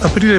Aprile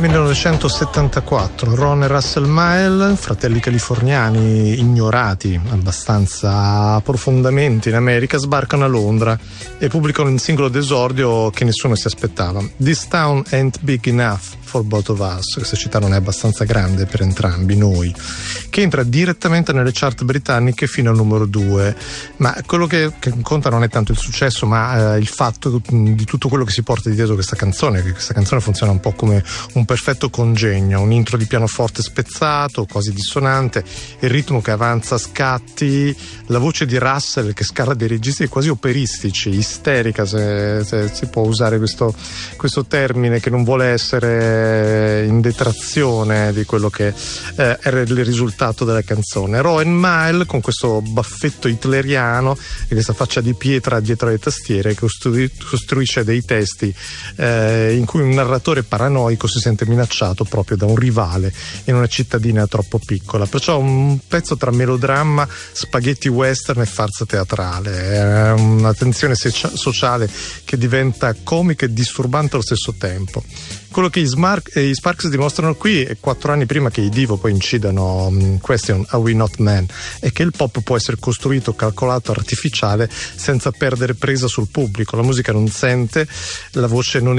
1974, Ron e Russell Mile, fratelli californiani ignorati abbastanza profondamente in America, sbarcano a Londra e pubblicano un singolo d'esordio che nessuno si aspettava. This town ain't big enough for both of us. Questa città non è abbastanza grande per entrambi noi, che entra direttamente nelle chart britanniche fino al numero 2. Ma quello che conta non è tanto il successo, ma il fatto di tutto quello che si porta dietro questa canzone, che questa canzone funziona un po' come un perfetto congegno, un intro di pianoforte spezzato, quasi dissonante, il ritmo che avanza a scatti, la voce di Russell che scala dei registri quasi operistici, isterica, se si può usare questo termine, che non vuole essere in detrazione di quello che era il risultato della canzone. Rowan Mile con questo baffetto hitleriano e questa faccia di pietra dietro le tastiere costruisce dei testi in cui un narratore paranoico si sente minacciato proprio da un rivale in una cittadina troppo piccola, perciò un pezzo tra melodramma, spaghetti western e farsa teatrale, è una tensione sociale che diventa comica e disturbante allo stesso tempo. Quello che i Sparks dimostrano qui, e 4 anni prima che i Divo poi incidano Question, Are We Not Men, è che il pop può essere costruito, calcolato, artificiale senza perdere presa sul pubblico. La musica non sente, la voce non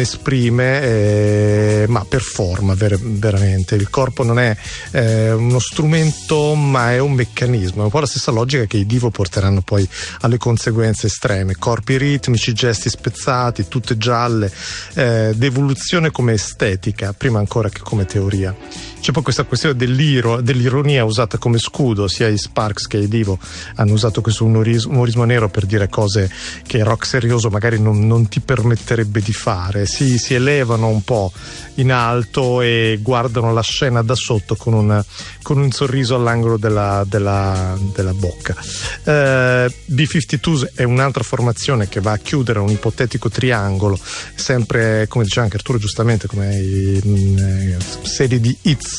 esprime, ma performa veramente. Il corpo non è uno strumento, ma è un meccanismo. È un po' la stessa logica che i Divo porteranno poi alle conseguenze estreme: corpi ritmici, gesti spezzati, tutte gialle, devoluzione come estetica prima ancora che come teoria. C'è poi questa questione dell'ironia usata come scudo. Sia i Sparks che i Divo hanno usato questo umorismo nero per dire cose che il rock serioso magari non ti permetterebbe di fare. Si elevano un po' in alto e guardano la scena da sotto con un sorriso all'angolo della bocca. B-52s è un'altra formazione che va a chiudere un ipotetico triangolo, sempre, come diceva anche Arturo giustamente, come serie di hits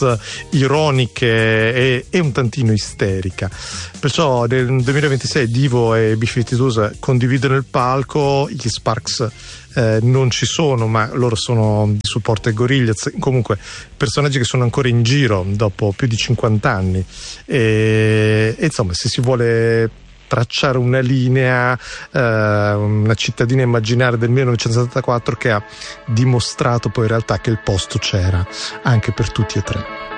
ironiche e un tantino isterica. Perciò nel 2026 Divo e B-52s condividono il palco, gli Sparks non ci sono, ma loro sono di supporto ai Gorillaz, comunque personaggi che sono ancora in giro dopo più di 50 anni e insomma, se si vuole tracciare una linea, una cittadina immaginaria del 1974 che ha dimostrato poi in realtà che il posto c'era anche per tutti e tre.